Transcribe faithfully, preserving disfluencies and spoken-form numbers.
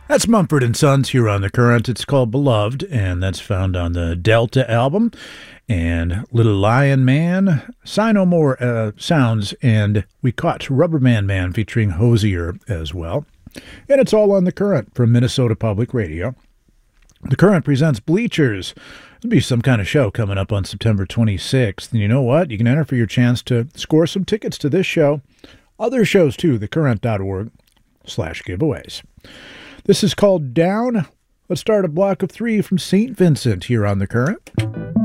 That's Mumford and Sons here on The Current. It's called Beloved, and that's found on the Delta album. And Little Lion Man, Sigh No More uh, Sounds, and we caught Rubberman Man featuring Hosier as well. And it's all on The Current from Minnesota Public Radio. The Current presents Bleachers. There'll be some kind of show coming up on September twenty-sixth. And you know what? You can enter for your chance to score some tickets to this show. Other shows too, thecurrent.org slash giveaways. This is called Down. Let's start a block of three from Saint Vincent here on The Current.